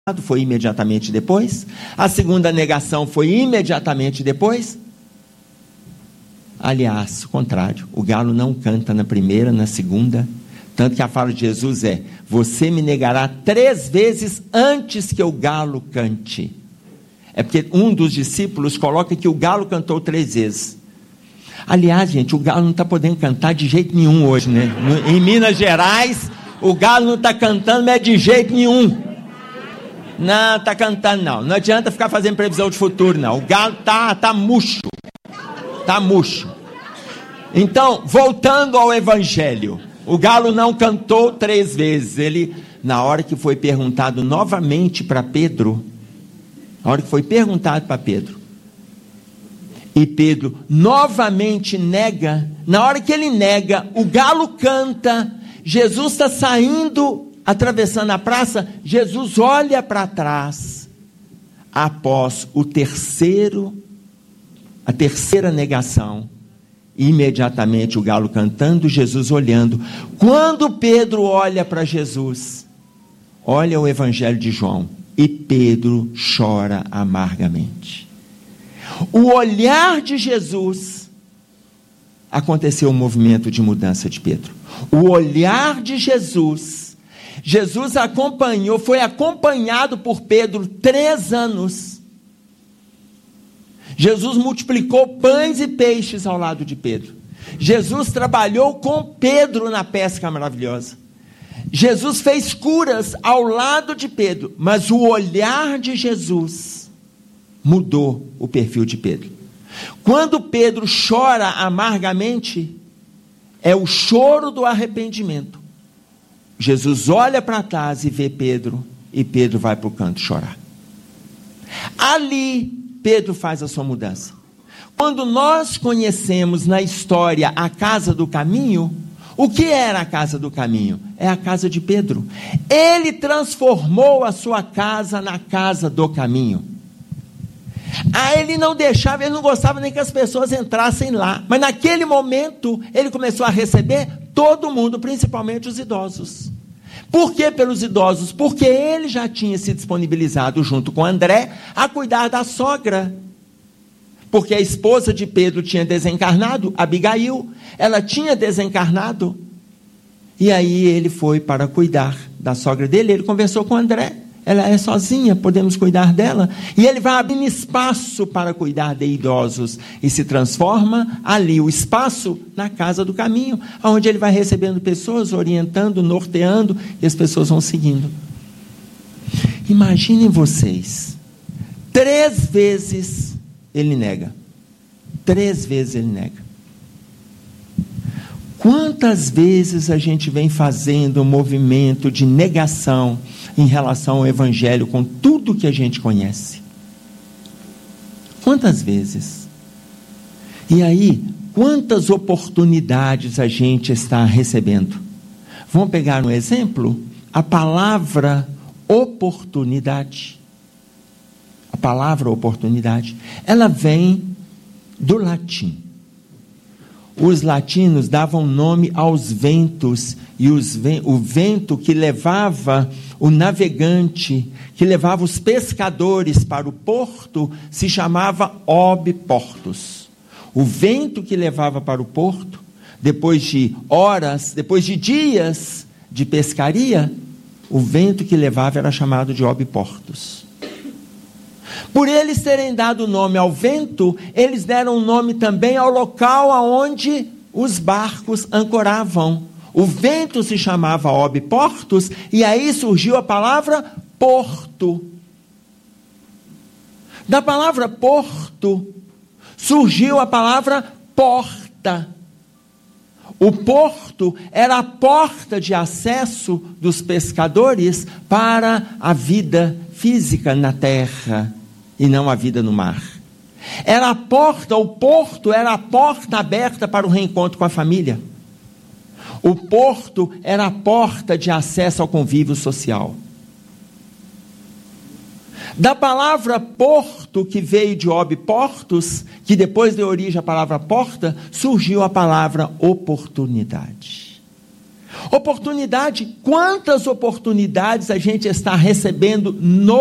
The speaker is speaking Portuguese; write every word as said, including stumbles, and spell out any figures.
foi imediatamente depois. A segunda negação foi imediatamente depois. Aliás, o contrário, o galo não canta na primeira, na segunda. Tanto que a fala de Jesus é: você me negará três vezes antes que o galo cante. É porque um dos discípulos coloca que o galo cantou três vezes. Aliás, gente, o galo não está podendo cantar de jeito nenhum hoje, né? No, em Minas Gerais, o galo não está cantando, mas é de jeito nenhum. Não, está cantando não. Não adianta ficar fazendo previsão de futuro, não. O galo está tá murcho. Está murcho. Então, voltando ao Evangelho. O galo não cantou três vezes. Ele, na hora que foi perguntado novamente para Pedro, na hora que foi perguntado para Pedro, e Pedro novamente nega, na hora que ele nega, o galo canta, Jesus está saindo, atravessando a praça, Jesus olha para trás, após o terceiro, a terceira negação, imediatamente o galo cantando, Jesus olhando. Quando Pedro olha para Jesus, olha o Evangelho de João, e Pedro chora amargamente. O olhar de Jesus, aconteceu um movimento de mudança de Pedro. O olhar de Jesus, Jesus acompanhou, foi acompanhado por Pedro três anos. Jesus multiplicou pães e peixes ao lado de Pedro. Jesus trabalhou com Pedro na pesca maravilhosa. Jesus fez curas ao lado de Pedro, mas o olhar de Jesus mudou o perfil de Pedro. Quando Pedro chora amargamente, é o choro do arrependimento. Jesus olha para trás e vê Pedro, e Pedro vai para o canto chorar. Ali, Pedro faz a sua mudança. Quando nós conhecemos na história a casa do caminho, o que era a casa do caminho? É a casa de Pedro. Ele transformou a sua casa na casa do caminho. Ah, ele não deixava, ele não gostava nem que as pessoas entrassem lá. Mas naquele momento, ele começou a receber todo mundo, principalmente os idosos. Por que pelos idosos? Porque ele já tinha se disponibilizado junto com André a cuidar da sogra. Porque a esposa de Pedro tinha desencarnado, Abigail, ela tinha desencarnado. E aí ele foi para cuidar da sogra dele, ele conversou com André. Ela é sozinha, podemos cuidar dela. E ele vai abrindo espaço para cuidar de idosos. E se transforma ali o espaço na casa do caminho, onde ele vai recebendo pessoas, orientando, norteando, e as pessoas vão seguindo. Imaginem vocês, três vezes ele nega. Três vezes ele nega. Quantas vezes a gente vem fazendo um movimento de negação em relação ao Evangelho com tudo que a gente conhece? Quantas vezes? E aí, quantas oportunidades a gente está recebendo? Vamos pegar um exemplo? A palavra oportunidade. A palavra oportunidade, ela vem do latim. Os latinos davam nome aos ventos, e os, o vento que levava o navegante, que levava os pescadores para o porto, se chamava obiportus. O vento que levava para o porto, depois de horas, depois de dias de pescaria, o vento que levava era chamado de obiportus. Por eles terem dado nome ao vento, eles deram nome também ao local aonde os barcos ancoravam. O vento se chamava obiportus, e aí surgiu a palavra porto. Da palavra porto, surgiu a palavra porta. O porto era a porta de acesso dos pescadores para a vida física na terra, e não a vida no mar. Era a porta, o porto era a porta aberta para o reencontro com a família. O porto era a porta de acesso ao convívio social. Da palavra porto, que veio de obiportus, que depois deu origem à palavra porta, surgiu a palavra oportunidade. Oportunidade, quantas oportunidades a gente está recebendo no